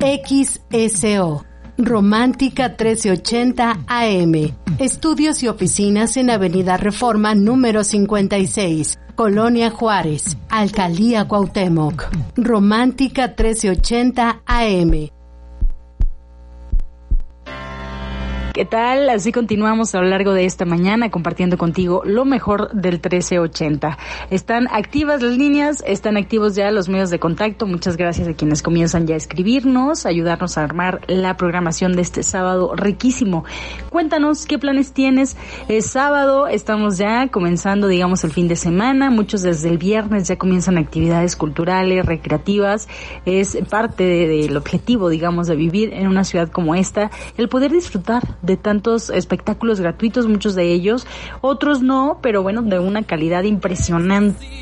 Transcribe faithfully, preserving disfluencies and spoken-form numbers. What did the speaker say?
X S O. Romántica trece ochenta A M. Estudios y oficinas en Avenida Reforma número cincuenta y seis, Colonia Juárez, Alcaldía Cuauhtémoc. Romántica trece ochenta A M. ¿Qué tal? Así continuamos a lo largo de esta mañana compartiendo contigo lo mejor del trece ochenta. Están activas las líneas, están activos ya los medios de contacto. Muchas gracias a quienes comienzan ya a escribirnos, a ayudarnos a armar la programación de este sábado riquísimo. Cuéntanos qué planes tienes. Es sábado, estamos ya comenzando, digamos, el fin de semana. Muchos desde el viernes ya comienzan actividades culturales, recreativas. Es parte de, del objetivo, digamos, de vivir en una ciudad como esta, el poder disfrutar de tantos espectáculos gratuitos, muchos de ellos, otros no, pero bueno, de una calidad impresionante.